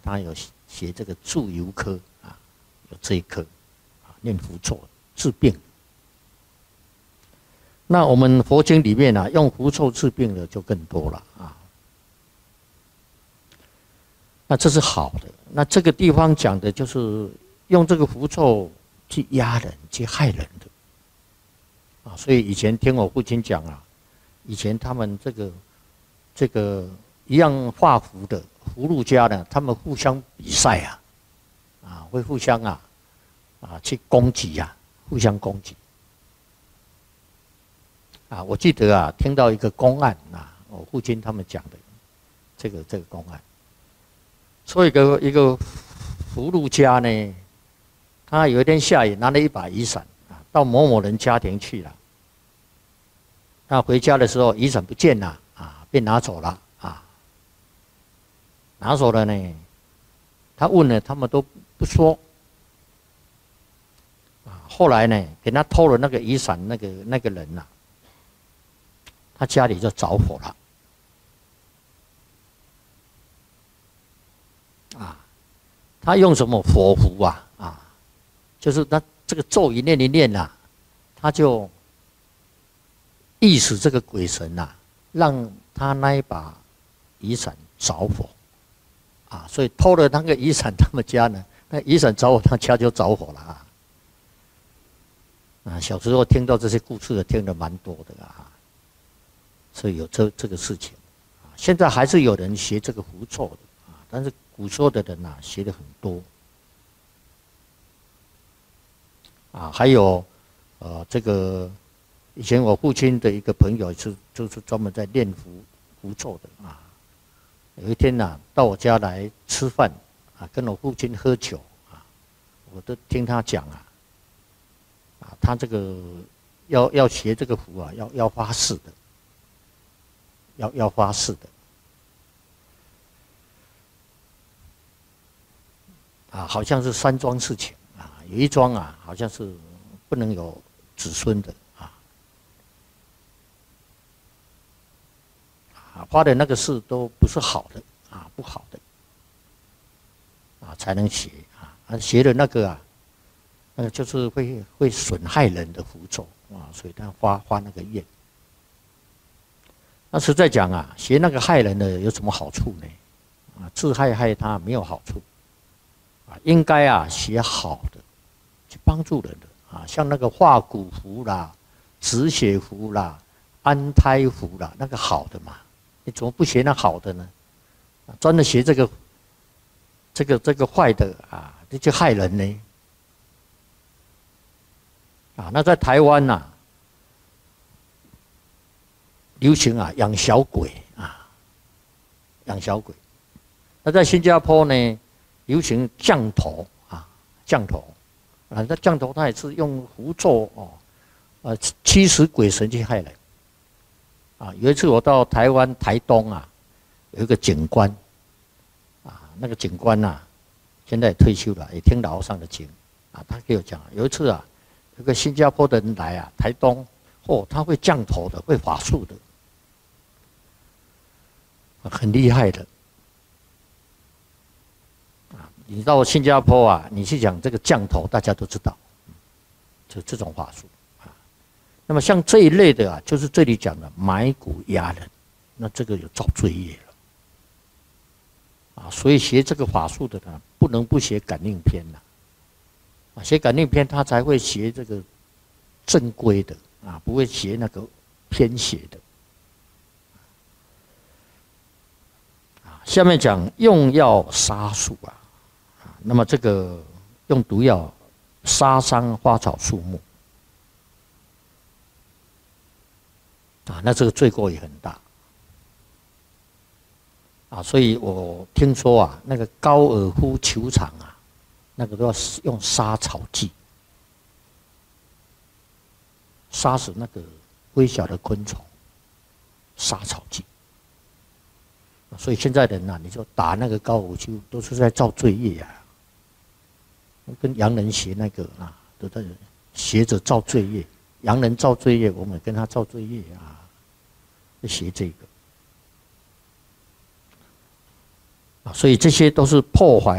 他有写这个祝由科啊，有这一科啊，念符咒治病。那我们佛经里面啊，用符咒治病的就更多了啊。那这是好的。那这个地方讲的就是用这个符咒去压人、去害人的啊。所以以前听我父亲讲啊，以前他们这个一样画符的符箓家呢，他们互相比赛啊，会互相去攻击啊，互相攻击。啊，我记得啊，听到一个公案啊，我父亲他们讲的这个公案，说一个符箓家呢，他有一天下雨，拿了一把雨伞啊，到某某人家庭去了。那回家的时候，雨伞不见了啊，被拿走了啊。拿走了呢，他问了，他们都不说。啊，后来呢，给他偷了那个雨伞那个人呐，他家里就着火了。啊，他用什么火符啊？就是他这个咒语念一念啊，他就意使这个鬼神啊，让他那一把雨伞着火。啊，所以偷了那个雨伞，他们家呢，那雨伞着火，他家就着火了啊。啊，小时候听到这些故事的，听得蛮多的啊。所以有这个事情，啊，现在还是有人学这个符咒的啊，但是古时候的人啊，学的很多。啊，还有，这个以前我父亲的一个朋友就是专门在练符咒的啊。有一天呐，到我家来吃饭啊，跟我父亲喝酒啊，我都听他讲啊，他这个要学这个符啊，要发誓的。要发誓的，啊，好像是3桩事情啊，有一桩啊，好像是不能有子孙的啊，发的那个誓都不是好的啊，不好的啊，才能学啊，学的那个那个就是会损害人的符咒啊，所以他发那个愿。那实在讲啊，学那个害人的有什么好处呢？啊，自害他没有好处，啊，应该啊学好的，去帮助人的啊，像那个化骨符啦、止血符啦、安胎符啦，那个好的嘛，你怎么不学那好的呢？专门学这个坏的啊，这就害人呢。啊，那在台湾呐，流行啊养小鬼啊，养小鬼。那在新加坡呢，流行降头啊，降头啊，那降头他也是用符咒驱使鬼神去害人。啊，有一次我到台湾台东啊，有一个警官啊，那个警官啊，现在也退休了，也听老和尚的经啊，他给我讲，有一次啊，有个新加坡的人来啊，台东，他会降头的，会法术的。很厉害的啊！你到新加坡啊，你去讲这个降头，大家都知道，就这种法术啊。那么像这一类的啊，就是这里讲的埋蛊压人，那这个有造罪业了啊。所以学这个法术的呢，不能不学感应篇呐啊，学感应篇他才会学这个正规的啊，不会学那个偏邪的。下面讲用药杀树啊，那么这个用毒药杀伤花草树木啊，那这个罪过也很大啊，所以我听说啊，那个高尔夫球场啊，那个都要用杀草剂，杀死那个微小的昆虫，杀草剂。所以现在人啊，你就打那个高尔夫球，都是在造罪业啊。跟洋人学那个啊，都在学着造罪业。洋人造罪业，我们跟他造罪业啊，学这个所以这些都是破坏